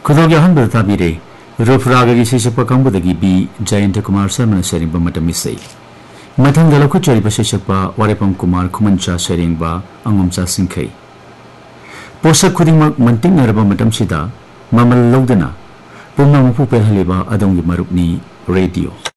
खुदोग याहन ताबीरे रूफराग की शीर्षक कंबुदगी बी जयंत कुमार शर्मा सेरिंग मतमिसई मथंग लखुचरी शीर्षक वारेपम कुमार खुमंचा सेरिंग अंगुमचा सिंखई पोषक खुदिमक मंतिंगरब मतमसिदा ममल लौदना पुंग मपु पेहलिबा अदोंगी मरुपनी रेडियो